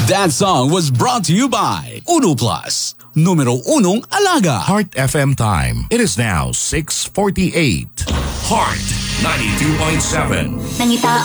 That song was brought to you by Uno Plus, numero unong alaga. Heart FM time. It is now 6:48. Heart 92.7. Nangita